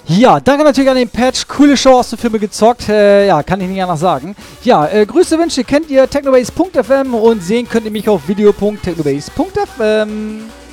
Ja, danke natürlich an den Patch. Coole Show, hast du für mich gezockt. Ja, kann ich nicht anders sagen. Ja, Grüße, Wünsche kennt ihr technobase.fm und sehen könnt ihr mich auf video.technobase.fm.